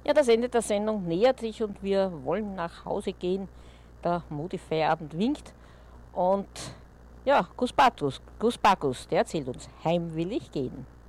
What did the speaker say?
Ja, das Ende der Sendung nähert sich und wir wollen nach Hause gehen. Der Modi-Feierabend winkt und ja, Gus Bakus, der erzählt uns, heim will ich gehen.